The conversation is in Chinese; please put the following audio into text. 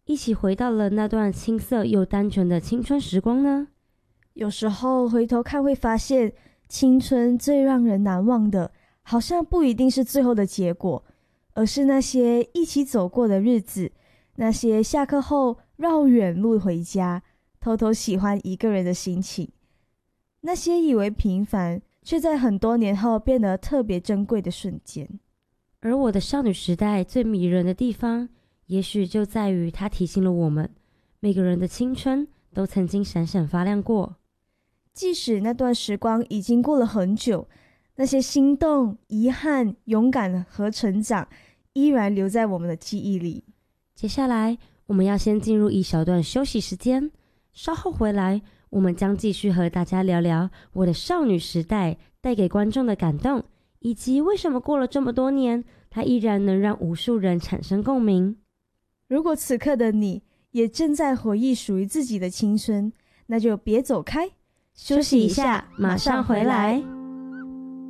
一起回到了那段青涩又单纯的青春时光呢？ 有时候回头看会发现，青春最让人难忘的，好像不一定是最后的结果，而是那些一起走过的日子，那些下课后绕远路回家，偷偷喜欢一个人的心情，那些以为平凡，却在很多年后变得特别珍贵的瞬间。 而我的少女时代最迷人的地方，也许就在于它提醒了我们，每个人的青春都曾经闪闪发亮过。 即使那段时光已经过了很久，那些心动、遗憾、勇敢和成长依然留在我们的记忆里。 接下来我们要先进入一小段休息时间，稍后回来我们将继续和大家聊聊我的少女时代带给观众的感动，以及为什么过了这么多年，它依然能让无数人产生共鸣。 如果此刻的你也正在回忆属于自己的青春，那就别走开， 休息一下，马上回来。